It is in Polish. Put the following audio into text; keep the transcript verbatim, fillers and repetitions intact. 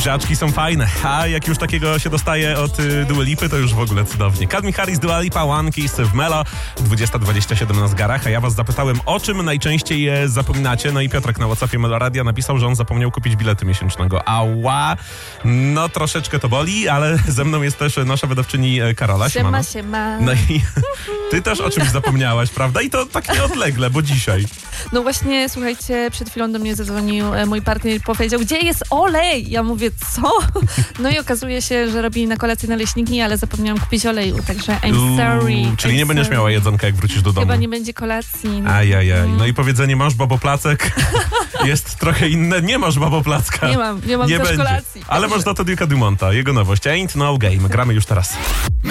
buziaczki są fajne, a jak już takiego się dostaje od y, Dua Lipy, to już w ogóle cudownie. Calvin Harris, Dua Lipa, One Kiss w Melo, dwudziesta dwadzieścia siedem na zegarach, a ja was zapytałem, o czym najczęściej e, zapominacie. No i Piotrek na WhatsAppie Melo Radia napisał, że on zapomniał kupić biletu miesięcznego. Ała, no troszeczkę to boli, ale ze mną jest też nasza wydawczyni Karola. Siema, siema. No i ty też o czymś zapomniałaś, prawda? I to tak nieodlegle, bo dzisiaj. No właśnie, słuchajcie, przed chwilą do mnie zadzwonił e, mój partner i powiedział, gdzie jest olej? Ja mówię, co? No i okazuje się, że robili na kolację naleśniki, ale zapomniałam kupić oleju, także I'm sorry. Uuu, czyli I'm nie będziesz sorry. miała jedzonka, jak wrócisz do domu. Chyba nie będzie kolacji. No. Ajajaj. No i powiedzenie masz baboplacek jest trochę inne. Nie masz baboplacka. Nie mam, nie mam nie też będzie. kolacji. Ale masz za to Duke'a Dumonta, jego nowość Ain't No Game. Gramy już teraz.